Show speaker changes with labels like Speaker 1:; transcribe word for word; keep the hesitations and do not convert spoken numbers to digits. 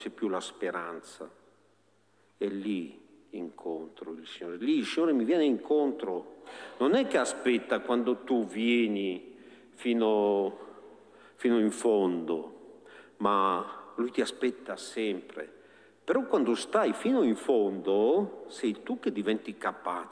Speaker 1: c'è più la speranza. E lì incontro il Signore, lì il Signore mi viene incontro. Non è che aspetta quando tu vieni fino, fino in fondo, ma Lui ti aspetta sempre. Però quando stai fino in fondo sei tu che diventi capace